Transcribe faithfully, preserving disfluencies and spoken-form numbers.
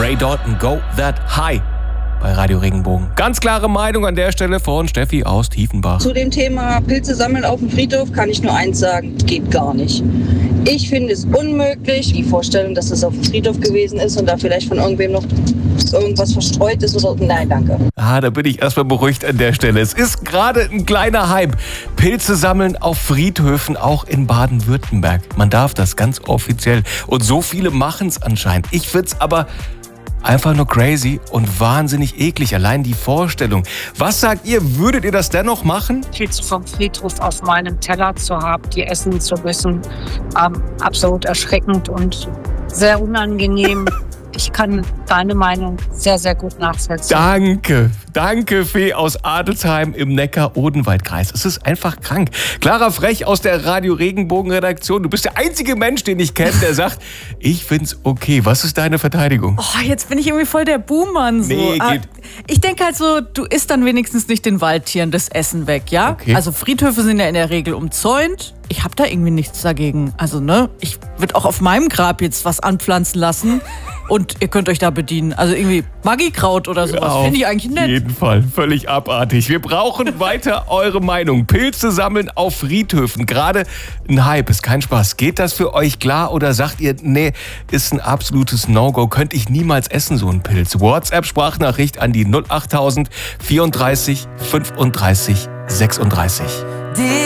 Ray Dalton, Go That High bei Radio Regenbogen. Ganz klare Meinung an der Stelle von Steffi aus Tiefenbach. Zu dem Thema Pilze sammeln auf dem Friedhof kann ich nur eins sagen, geht gar nicht. Ich finde es unmöglich, die Vorstellung, dass es auf dem Friedhof gewesen ist und da vielleicht von irgendwem noch irgendwas verstreut ist oder... Nein, danke. Ah, da bin ich erstmal beruhigt an der Stelle. Es ist gerade ein kleiner Hype. Pilze sammeln auf Friedhöfen, auch in Baden-Württemberg. Man darf das ganz offiziell. Und so viele machen es anscheinend. Ich find's aber einfach nur crazy und wahnsinnig eklig. Allein die Vorstellung. Was sagt ihr? Würdet ihr das dennoch machen? Pilze vom Friedhof auf meinem Teller zu haben, die essen zu müssen, ähm, absolut erschreckend und sehr unangenehm. Ich kann deine Meinung sehr, sehr gut nachvollziehen. Danke, danke Fee aus Adelsheim im Neckar-Odenwald-Kreis. Es ist einfach krank. Clara Frech aus der Radio Regenbogen-Redaktion. Du bist der einzige Mensch, den ich kenne, der sagt, ich find's okay. Was ist deine Verteidigung? Oh, jetzt bin ich irgendwie voll der Buhmann. So. Nee, geht. Ich denke halt so, du isst dann wenigstens nicht den Waldtieren das Essen weg, ja? Okay. Also Friedhöfe sind ja in der Regel umzäunt. Ich habe da irgendwie nichts dagegen. Also ne, ich würde auch auf meinem Grab jetzt was anpflanzen lassen und ihr könnt euch da bedienen. Also irgendwie Magikraut oder sowas, Auf finde ich eigentlich nett. jeden Fall, völlig abartig. Wir brauchen weiter eure Meinung. Pilze sammeln auf Friedhöfen, gerade ein Hype, ist kein Spaß. Geht das für euch klar oder sagt ihr, nee, ist ein absolutes No-Go, könnte ich niemals essen, so ein Pilz? WhatsApp-Sprachnachricht an die null achttausend vierunddreißig fünfunddreißig sechsunddreißig.